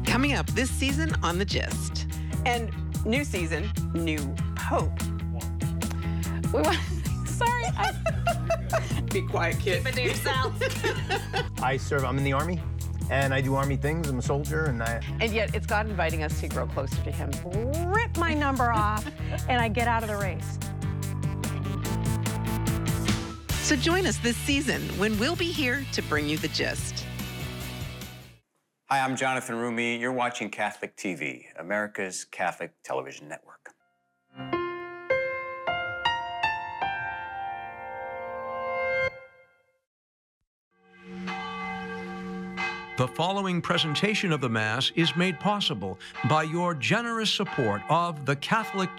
Coming up this season on The Gist. And new season, new Pope. Sorry. Be quiet, kid. Keep it to yourself. I'm in the Army, and I do Army things. I'm a soldier, And yet it's God inviting us to grow closer to him. Rip my number off, and I get out of the race. So join us this season when we'll be here to bring you The Gist. Hi, I'm Jonathan Rumi. You're watching Catholic TV, America's Catholic television network. The following presentation of the Mass is made possible by your generous support of the Catholic